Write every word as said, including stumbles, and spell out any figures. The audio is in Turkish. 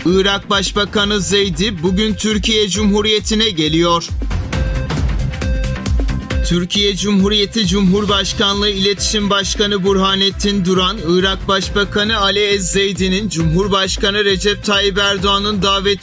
Irak Başbakanı Zeydi bugün Türkiye Cumhuriyeti'ne geliyor. Türkiye Cumhuriyeti Cumhurbaşkanlığı İletişim Başkanı Burhanettin Duran, Irak Başbakanı Ali Ez-Zeydi'nin Cumhurbaşkanı Recep Tayyip Erdoğan'ın daveti